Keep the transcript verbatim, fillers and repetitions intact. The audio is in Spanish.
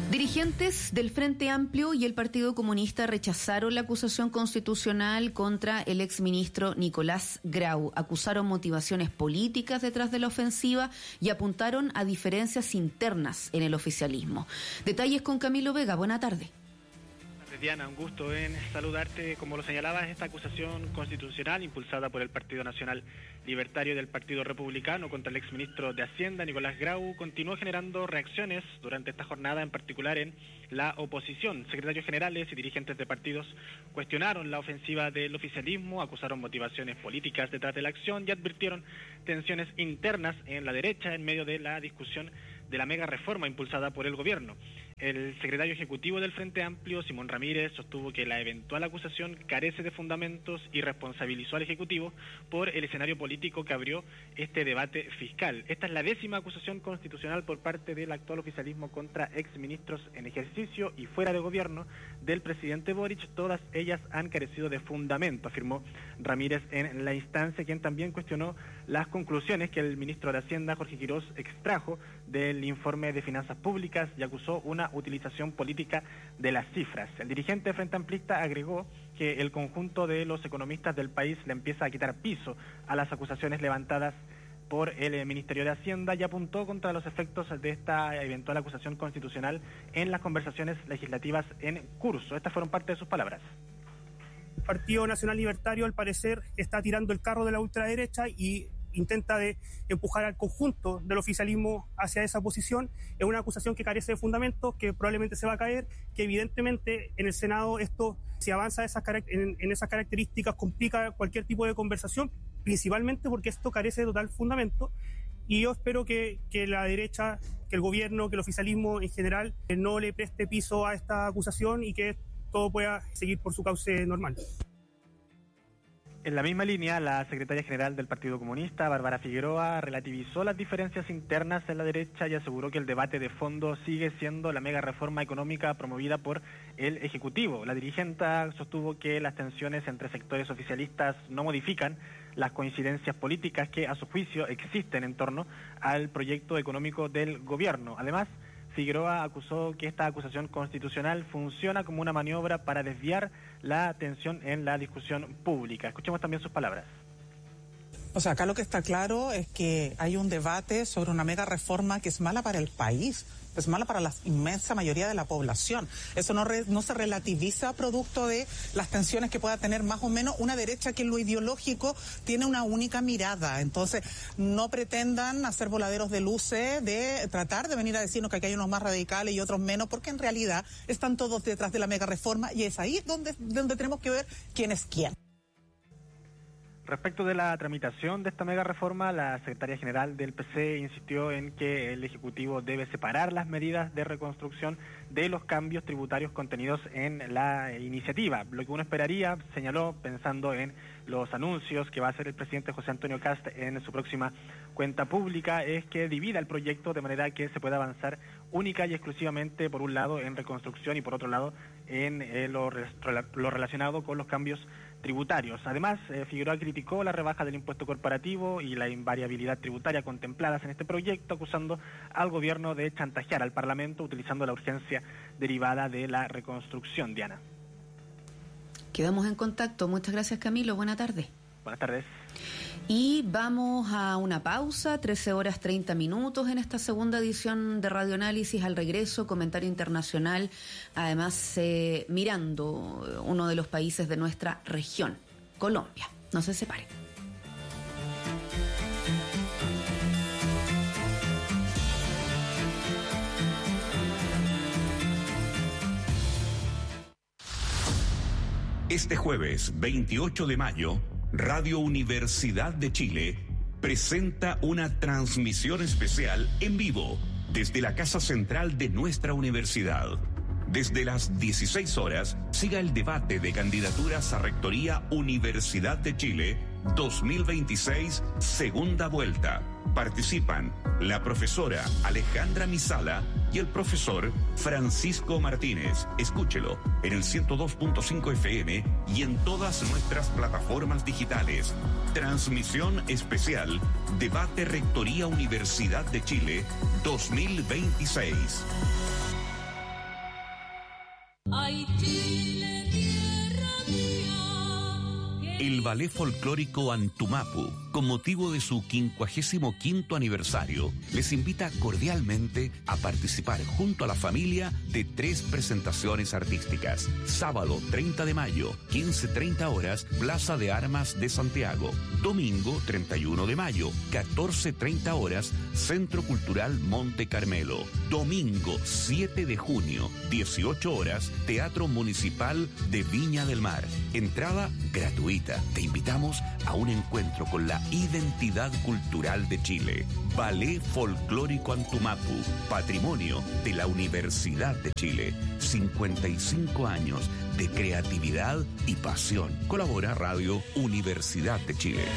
Dirigentes del Frente Amplio y el Partido Comunista rechazaron la acusación constitucional contra el exministro Nicolás Grau. Acusaron motivaciones políticas detrás de la ofensiva y apuntaron a diferencias internas en el oficialismo. Detalles con Camilo Vega. Buena tarde. Diana, un gusto en saludarte. Como lo señalabas, esta acusación constitucional impulsada por el Partido Nacional Libertario y del Partido Republicano contra el exministro de Hacienda, Nicolás Grau, continuó generando reacciones durante esta jornada, en particular en la oposición. Secretarios generales y dirigentes de partidos cuestionaron la ofensiva del oficialismo, acusaron motivaciones políticas detrás de la acción y advirtieron tensiones internas en la derecha en medio de la discusión de la mega reforma impulsada por el gobierno. El secretario ejecutivo del Frente Amplio, Simón Ramírez, sostuvo que la eventual acusación carece de fundamentos y responsabilizó al Ejecutivo por el escenario político que abrió este debate fiscal. Esta es la décima acusación constitucional por parte del actual oficialismo contra exministros en ejercicio y fuera de gobierno del presidente Boric. Todas ellas han carecido de fundamento, afirmó Ramírez en la instancia, quien también cuestionó las conclusiones que el ministro de Hacienda, Jorge Quirós, extrajo del informe de finanzas públicas y acusó una utilización política de las cifras. El dirigente Frente Amplista agregó que el conjunto de los economistas del país le empieza a quitar piso a las acusaciones levantadas por el Ministerio de Hacienda y apuntó contra los efectos de esta eventual acusación constitucional en las conversaciones legislativas en curso. Estas fueron parte de sus palabras. El Partido Nacional Libertario, al parecer, está tirando el carro de la ultraderecha y intenta de empujar al conjunto del oficialismo hacia esa posición. Es una acusación que carece de fundamentos, que probablemente se va a caer, que evidentemente en el Senado esto, si avanza esas en, en esas características, complica cualquier tipo de conversación, principalmente porque esto carece de total fundamento. Y yo espero que, que la derecha, que el gobierno, que el oficialismo en general no le preste piso a esta acusación y que todo pueda seguir por su cauce normal. En la misma línea, la secretaria general del Partido Comunista, Bárbara Figueroa, relativizó las diferencias internas en la derecha y aseguró que el debate de fondo sigue siendo la mega reforma económica promovida por el Ejecutivo. La dirigente sostuvo que las tensiones entre sectores oficialistas no modifican las coincidencias políticas que, a su juicio, existen en torno al proyecto económico del gobierno. Además, Figueroa acusó que esta acusación constitucional funciona como una maniobra para desviar la atención en la discusión pública. Escuchemos también sus palabras. O sea, acá lo que está claro es que hay un debate sobre una mega reforma que es mala para el país, es mala para la inmensa mayoría de la población. Eso no, re, no se relativiza producto de las tensiones que pueda tener más o menos una derecha que en lo ideológico tiene una única mirada. Entonces, no pretendan hacer voladeros de luces, de tratar de venir a decirnos que aquí hay unos más radicales y otros menos, porque en realidad están todos detrás de la mega reforma y es ahí donde, donde tenemos que ver quién es quién. Respecto de la tramitación de esta mega reforma, la secretaria general del P C insistió en que el Ejecutivo debe separar las medidas de reconstrucción de los cambios tributarios contenidos en la iniciativa. Lo que uno esperaría, señaló, pensando en los anuncios que va a hacer el presidente José Antonio Kast en su próxima cuenta pública, es que divida el proyecto de manera que se pueda avanzar única y exclusivamente, por un lado, en reconstrucción y por otro lado, en eh, lo, lo relacionado con los cambios tributarios. Además, eh, Figueroa criticó la rebaja del impuesto corporativo y la invariabilidad tributaria contempladas en este proyecto, acusando al gobierno de chantajear al Parlamento utilizando la urgencia derivada de la reconstrucción. Diana. Quedamos en contacto. Muchas gracias, Camilo. Buena tarde. Buenas tardes. Y vamos a una pausa, trece horas treinta minutos en esta segunda edición de Radio Análisis. Al regreso, comentario internacional, además eh, mirando uno de los países de nuestra región, Colombia. No se separen. Este jueves veintiocho de mayo, Radio Universidad de Chile presenta una transmisión especial en vivo desde la Casa Central de nuestra universidad. Desde las dieciséis horas, siga el debate de candidaturas a Rectoría Universidad de Chile dos mil veintiséis, segunda vuelta. Participan la profesora Alejandra Misala y el profesor Francisco Martínez. Escúchelo en el ciento dos punto cinco F M y en todas nuestras plataformas digitales. Transmisión especial, Debate Rectoría Universidad de Chile dos mil veintiséis. Ay, Chile, tierra mía. El Ballet Folclórico Antumapu, con motivo de su quincuagésimo quinto aniversario, les invita cordialmente a participar junto a la familia de tres presentaciones artísticas. Sábado treinta de mayo, quince treinta horas, Plaza de Armas de Santiago. Domingo treinta y uno de mayo, catorce treinta horas, Centro Cultural Monte Carmelo. Domingo siete de junio, dieciocho horas, Teatro Municipal de Viña del Mar. Entrada gratuita. Te invitamos a un encuentro con la identidad cultural de Chile. Ballet Folclórico Antumapu, patrimonio de la Universidad de Chile. cincuenta y cinco años de creatividad y pasión. Colabora Radio Universidad de Chile.